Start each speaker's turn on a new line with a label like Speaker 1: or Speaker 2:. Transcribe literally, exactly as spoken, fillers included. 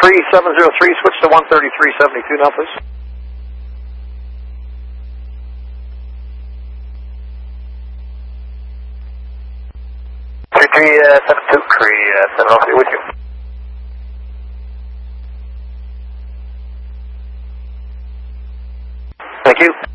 Speaker 1: Cree seven zero three, switch to one thirty-three seventy-two now, please. three three seven two, Cree seven zero three with you. Thank you.